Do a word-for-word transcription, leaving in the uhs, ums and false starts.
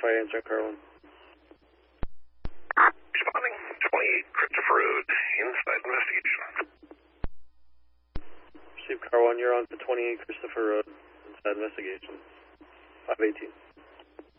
fire answer car one. Responding, twenty-eight Christopher Road, inside investigation. Receive car one, you're on for twenty-eight Christopher Road, inside investigation. five eighteen.